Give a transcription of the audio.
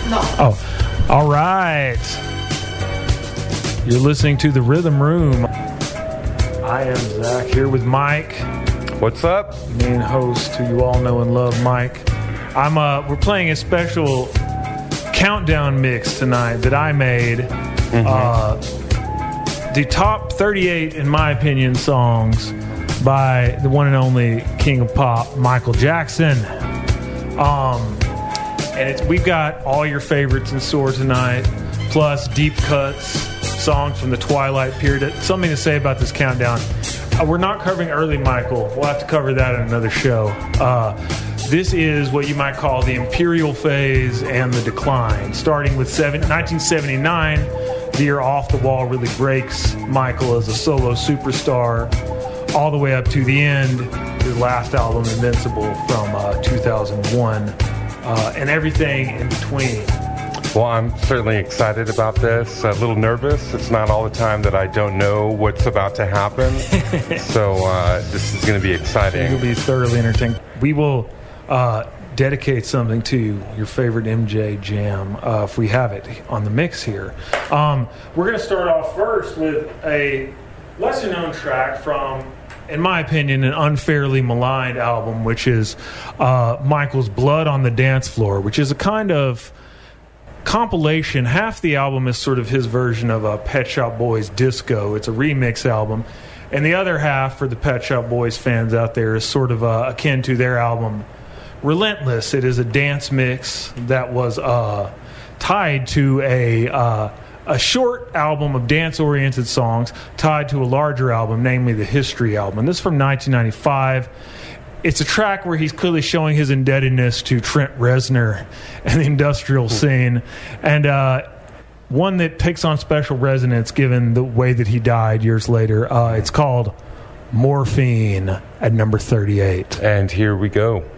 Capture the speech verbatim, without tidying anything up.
No. Oh, all right. You're listening to The Rhythm Room. I am Zach here with Mike. What's up? Main host who you all know and love, Mike. I'm uh we're playing a special countdown mix tonight that I made. Mm-hmm. Uh the top thirty-eight, in my opinion, songs by the one and only King of Pop, Michael Jackson. Um and it's we've got all your favorites in store tonight, plus deep cuts, songs from the Twilight period. Something to say about this countdown. Uh, we're not covering early Michael. We'll have to cover that in another show. Uh, this is what you might call the Imperial phase and the decline. Starting with seven, nineteen seventy-nine, the year Off the Wall really breaks Michael as a solo superstar, all the way up to the end, his last album, Invincible, from uh, two thousand one, uh, and everything in between. Well, I'm certainly excited about this. A little nervous. It's not all the time that I don't know what's about to happen. so uh, this is going to be exciting. You'll be thoroughly entertained. We will uh, dedicate something to your favorite M J jam uh, if we have it on the mix here. Um, we're going to start off first with a lesser-known track from, in my opinion, an unfairly maligned album, which is uh, Michael's Blood on the Dance Floor, which is a kind of compilation. Half the album is sort of his version of a Pet Shop Boys Disco. It's a remix album. And the other half, for the Pet Shop Boys fans out there, is sort of uh, akin to their album Relentless. It is a dance mix that was uh, tied to a uh, a short album of dance-oriented songs tied to a larger album, namely the History album. And this is from nineteen ninety-five. It's a track where he's clearly showing his indebtedness to Trent Reznor and the industrial scene, and uh, one that picks on special resonance given the way that he died years later. Uh, it's called Morphine at number thirty-eight. And here we go.